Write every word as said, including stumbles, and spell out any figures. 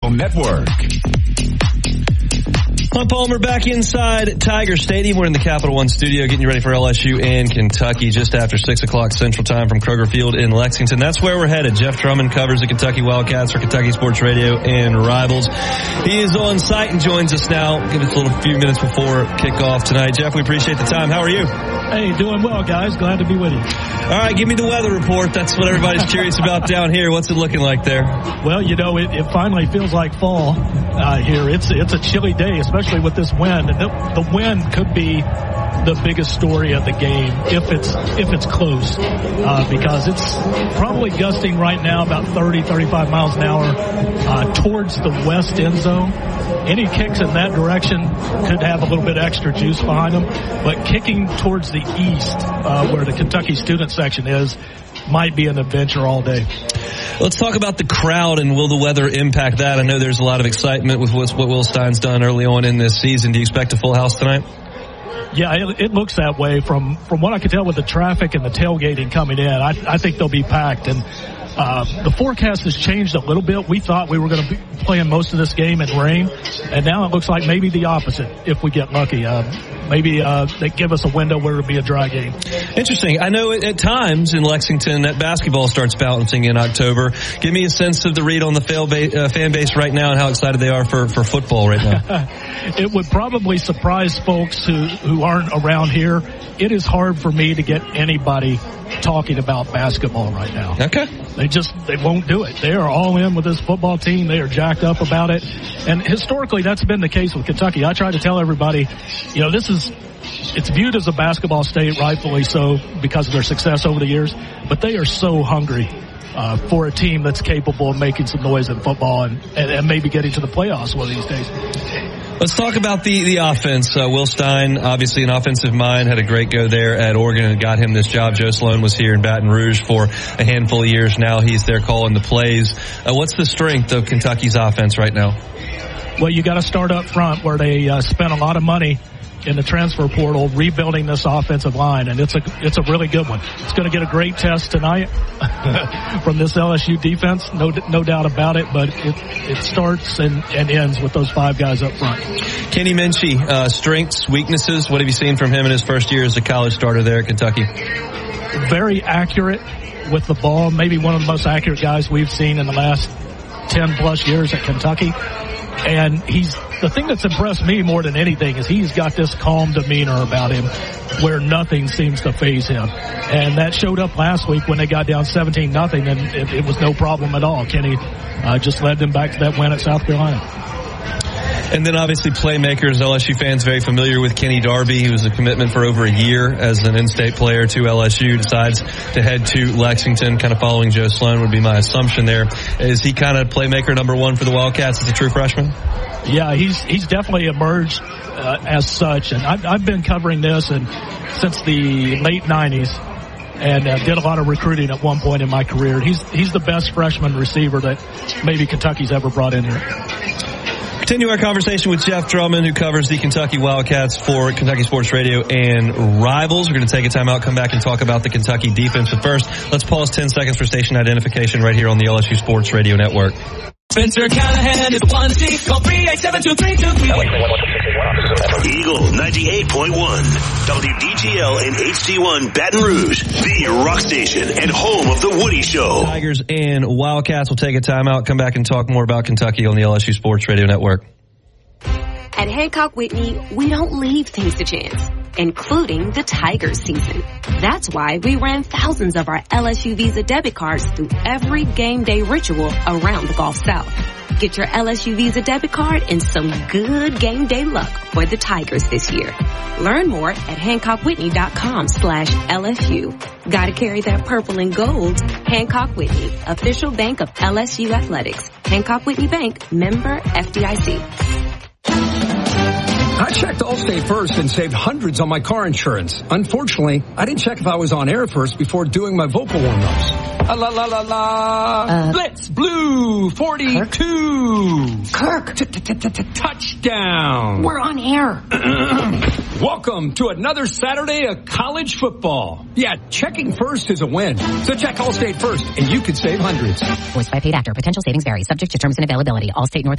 Network. Hunt Palmer back inside Tiger Stadium. We're in the Capital One studio getting you ready for L S U and Kentucky just after six o'clock Central Time from Kroger Field in Lexington. That's where we're headed. Jeff Drummond covers the Kentucky Wildcats for Kentucky Sports Radio and Rivals. He is on site and joins us now. Give us a little few minutes before kickoff tonight. Jeff, we appreciate the time. How are you? Hey, doing well, guys. Glad to be with you. All right, give me the weather report. That's what everybody's curious about down here. What's it looking like there? Well, you know, it, it finally feels like fall uh, here. It's it's a chilly day, especially with this wind. And the, the wind could be the biggest story of the game if it's if it's close, uh, because it's probably gusting right now about thirty, thirty-five miles an hour uh, towards the west end zone. Any kicks in that direction could have a little bit extra juice behind them, but kicking towards the east, uh, where the Kentucky student section is, might be an adventure all day. Let's talk about the crowd and will the weather impact that? I know there's a lot of excitement with what Will Stein's done early on in this season. Do you expect a full house tonight? Yeah, it, it looks that way from, from what I can tell with the traffic and the tailgating coming in. I, I think they'll be packed. And uh, the forecast has changed a little bit. We thought we were going to be playing most of this game in rain, and now it looks like maybe the opposite if we get lucky. Uh, maybe uh, they give us a window where it'll be a dry game. Interesting. I know at times in Lexington that basketball starts bouncing in October. Give me a sense of the read on the fan base right now and how excited they are for, for football right now. It would probably surprise folks who, who aren't around here. It is hard for me to get anybody talking about basketball right now. Okay. They just, they won't do it. They are all in with this football team. They are jacked up about it. And historically, that's been the case with Kentucky. I try to tell everybody, you know, this is, it's viewed as a basketball state, rightfully so, because of their success over the years. But they are so hungry uh, for a team that's capable of making some noise in football and, and, and maybe getting to the playoffs one of these days. Let's talk about the, the offense. Uh, Will Stein, obviously an offensive mind, had a great go there at Oregon and got him this job. Joe Sloan was here in Baton Rouge for a handful of years now. He's there calling the plays. Uh, what's the strength of Kentucky's offense right now? Well, you got to start up front where they uh, spent a lot of money in the transfer portal rebuilding this offensive line, and it's a it's a really good one. It's going to get a great test tonight from this L S U defense, no no doubt about it, but it, it starts and, and ends with those five guys up front. Kenny Minchey, uh, strengths, weaknesses, what have you seen from him in his first year as a college starter there at Kentucky? Very accurate with the ball, maybe one of the most accurate guys we've seen in the last ten plus years at Kentucky. And he's, the thing that's impressed me more than anything is he's got this calm demeanor about him where nothing seems to faze him. And that showed up last week when they got down seventeen nothing, and it, it was no problem at all. Kenny uh, just led them back to that win at South Carolina. And then obviously playmakers, L S U fans very familiar with Kenny Darby. He was a commitment for over a year as an in-state player to L S U, decides to head to Lexington, kind of following Joe Sloan would be my assumption there. Is he kind of playmaker number one for the Wildcats as a true freshman? Yeah, he's he's definitely emerged uh, as such. And I've, I've been covering this and since the late nineties. And uh, did a lot of recruiting at one point in my career. He's he's the best freshman receiver that maybe Kentucky's ever brought in here. Continue our conversation with Jeff Drummond, who covers the Kentucky Wildcats for Kentucky Sports Radio and Rivals. We're going to take a time out, come back and talk about the Kentucky defense. But first, let's pause ten seconds for station identification right here on the L S U Sports Radio Network. Spencer Callahan is one C. Call three eight seven two three two three. Eagle ninety-eight point one. W D G L and H D one Baton Rouge. The rock station and home of the Woody Show. Tigers and Wildcats will take a time out, come back and talk more about Kentucky on the L S U Sports Radio Network. At Hancock Whitney, we don't leave things to chance, including the Tigers season. That's why we ran thousands of our L S U Visa debit cards through every game day ritual around the Gulf South. Get your L S U Visa debit card and some good game day luck for the Tigers this year. Learn more at HancockWhitney.com slash LSU. Gotta carry that purple and gold. Hancock Whitney, official bank of L S U Athletics. Hancock Whitney Bank, member F D I C. I checked Allstate first and saved hundreds on my car insurance. Unfortunately, I didn't check if I was on air first before doing my vocal warm-ups. La la la la la. Uh, Blitz Blue forty-two. Kirk. Touchdown. We're on air. Welcome to another Saturday of college football. Yeah, checking first is a win. So check Allstate first and you could save hundreds. Voiced by paid actor. Potential savings vary. Subject to terms and availability. Allstate North